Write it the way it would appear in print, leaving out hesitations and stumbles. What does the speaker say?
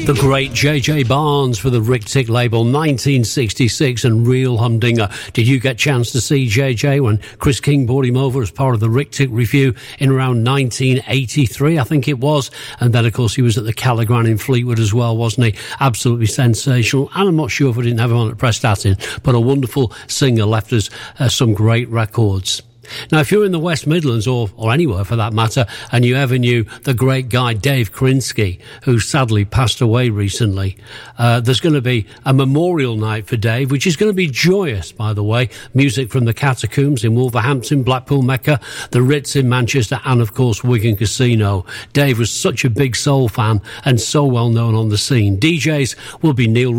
The great J.J. Barnes for the Rick Tick label, 1966, and Real Humdinger. Did you get a chance to see J.J. when Chris King brought him over as part of the Rick Tick Review in around 1983, I think it was? And then, of course, he was at the Calligran in Fleetwood as well, wasn't he? Absolutely sensational. And I'm not sure if we didn't have him on at Prestatyn, but a wonderful singer, left us some great records. Now, if you're in the West Midlands, or anywhere for that matter, and you ever knew the great guy Dave Krinsky, who sadly passed away recently, there's going to be a memorial night for Dave, which is going to be joyous, by the way. Music from the Catacombs in Wolverhampton, Blackpool Mecca, the Ritz in Manchester, and, of course, Wigan Casino. Dave was such a big soul fan and so well known on the scene. DJs will be Neil